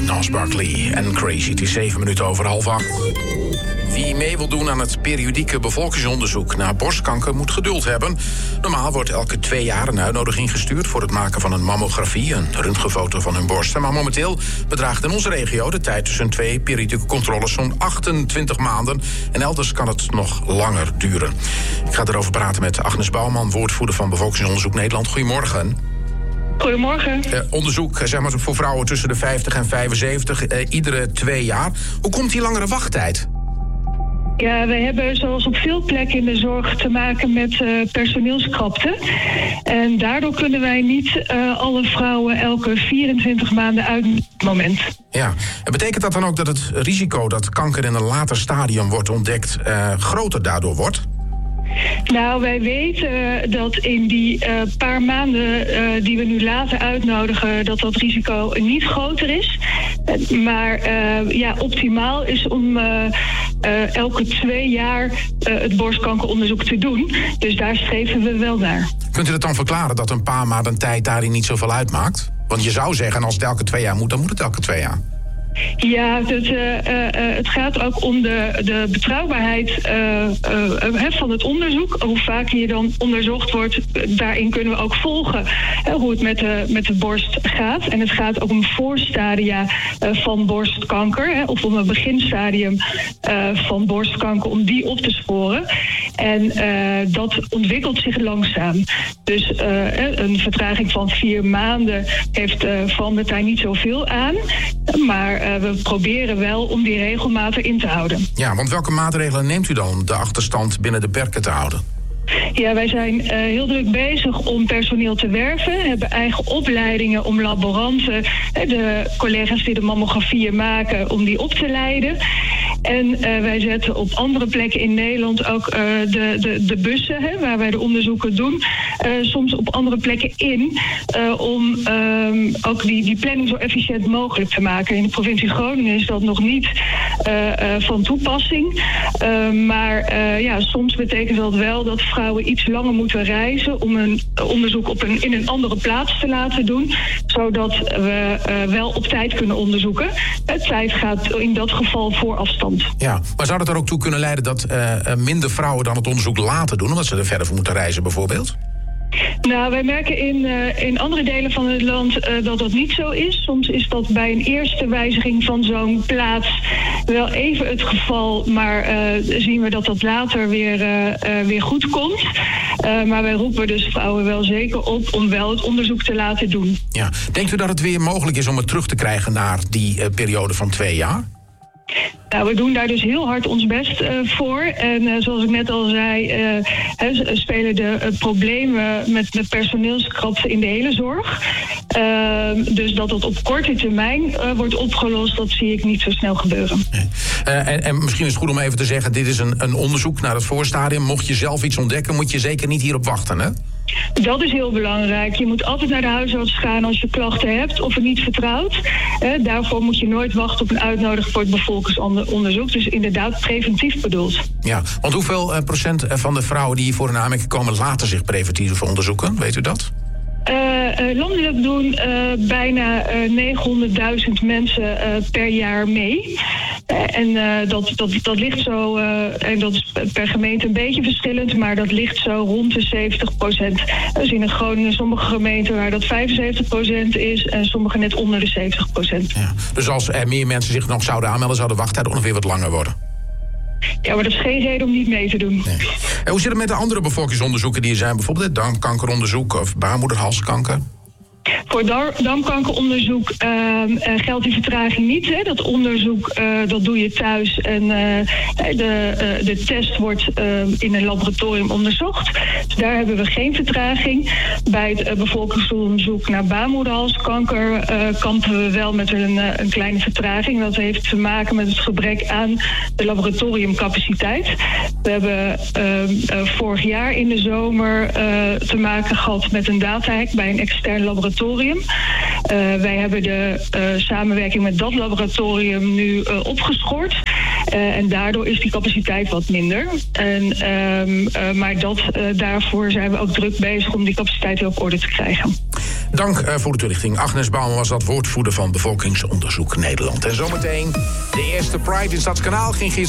Gnarls Barkley en Crazy. Het is 7 minuten over 7:30. Wie mee wil doen aan het periodieke bevolkingsonderzoek naar borstkanker moet geduld hebben. Normaal wordt elke 2 jaar een uitnodiging gestuurd voor het maken van een mammografie, een röntgenfoto van hun borsten. Maar momenteel bedraagt in onze regio de tijd tussen 2 periodieke controles zo'n 28 maanden. En elders kan het nog langer duren. Ik ga erover praten met Agnes Bouwman, woordvoerder van Bevolkingsonderzoek Nederland. Goedemorgen. Goedemorgen. Onderzoek zeg maar, voor vrouwen tussen de 50 en 75, iedere 2 jaar. Hoe komt die langere wachttijd? Ja, we hebben zoals op veel plekken in de zorg te maken met personeelskrapte. En daardoor kunnen wij niet alle vrouwen elke 24 maanden uit het moment. Ja, en betekent dat dan ook dat het risico dat kanker in een later stadium wordt ontdekt groter daardoor wordt? Nou, wij weten dat in die paar maanden die we nu laten uitnodigen, dat risico niet groter is. Maar optimaal is om elke 2 jaar het borstkankeronderzoek te doen. Dus daar streven we wel naar. Kunt u het dan verklaren dat een paar maanden tijd daarin niet zoveel uitmaakt? Want je zou zeggen, als het elke 2 jaar moet, dan moet het elke 2 jaar. Ja, het gaat ook om de betrouwbaarheid van het onderzoek. Hoe vaak je dan onderzocht wordt, daarin kunnen we ook volgen hoe het met de borst gaat. En het gaat ook om voorstadia van borstkanker, of om een beginstadium van borstkanker, om die op te sporen. En dat ontwikkelt zich langzaam. Dus een vertraging van 4 maanden verandert daar niet zoveel aan. Maar we proberen wel om die regelmaat erin te houden. Ja, want welke maatregelen neemt u dan om de achterstand binnen de perken te houden? Ja, wij zijn heel druk bezig om personeel te werven. We hebben eigen opleidingen om laboranten, de collega's die de mammografieën maken, om die op te leiden. En wij zetten op andere plekken in Nederland ook de bussen, waar wij de onderzoeken doen, soms op andere plekken in, om ook die planning zo efficiënt mogelijk te maken. In de provincie Groningen is dat nog niet van toepassing. Maar soms betekent dat wel dat vrouwen iets langer moeten reizen om een onderzoek in een andere plaats te laten doen, zodat we wel op tijd kunnen onderzoeken. Tijd gaat in dat geval voor afstand. Ja, maar zou dat er ook toe kunnen leiden dat minder vrouwen dan het onderzoek laten doen, omdat ze er verder voor moeten reizen bijvoorbeeld? Nou, wij merken in andere delen van het land dat niet zo is. Soms is dat bij een eerste wijziging van zo'n plaats wel even het geval, maar zien we dat later weer goed komt. Maar wij roepen dus vrouwen wel zeker op om wel het onderzoek te laten doen. Ja. Denkt u dat het weer mogelijk is om het terug te krijgen naar die periode van 2 jaar? Nou, we doen daar dus heel hard ons best voor. En zoals ik net al zei, spelen de problemen met personeelskrapte in de hele zorg. Dus dat het op korte termijn wordt opgelost, dat zie ik niet zo snel gebeuren. En misschien is het goed om even te zeggen, dit is een onderzoek naar het voorstadium. Mocht je zelf iets ontdekken, moet je zeker niet hierop wachten, hè? Dat is heel belangrijk. Je moet altijd naar de huisarts gaan als je klachten hebt of het niet vertrouwt. Daarvoor moet je nooit wachten op een uitnodiging voor het bevolkingsonderzoek. Dus inderdaad preventief bedoeld. Ja, want hoeveel procent van de vrouwen die hier voor een aanmerking komen laten zich preventief onderzoeken? Weet u dat? Landelijk doen bijna 900.000 mensen per jaar mee. Dat ligt zo, en dat is per gemeente een beetje verschillend, maar dat ligt zo rond de 70%. Dus in Groningen sommige gemeenten waar dat 75% is en sommige net onder de 70%. Ja, dus als er meer mensen zich nog zouden aanmelden, zou de wachttijd ongeveer wat langer worden? Ja, maar dat is geen reden om niet mee te doen. Nee. En hoe zit het met de andere bevolkingsonderzoeken die er zijn? Bijvoorbeeld het darmkankeronderzoek of baarmoederhalskanker? Voor darmkankeronderzoek geldt die vertraging niet. Hè. Dat onderzoek dat doe je thuis en de test wordt in een laboratorium onderzocht. Dus daar hebben we geen vertraging. Bij het bevolkingsonderzoek naar baarmoederhalskanker kampen we wel met een kleine vertraging. Dat heeft te maken met het gebrek aan de laboratoriumcapaciteit. We hebben vorig jaar in de zomer te maken gehad met een datahack bij een extern laboratorium. Wij hebben de samenwerking met dat laboratorium nu opgeschort. En daardoor is die capaciteit wat minder. Maar daarvoor zijn we ook druk bezig om die capaciteit weer op orde te krijgen. Dank voor de toelichting. Agnes Bouwman was dat, woordvoerder van Bevolkingsonderzoek Nederland. En zometeen de eerste Pride in Stadskanaal ging gisteren